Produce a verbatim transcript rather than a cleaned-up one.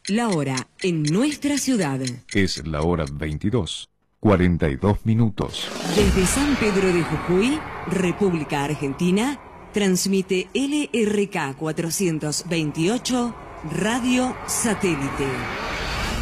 La hora en nuestra ciudad. Es la hora veintidós, cuarenta y dos minutos. Desde San Pedro de Jujuy, República Argentina, transmite L R K cuatrocientos veintiocho Radio Satélite.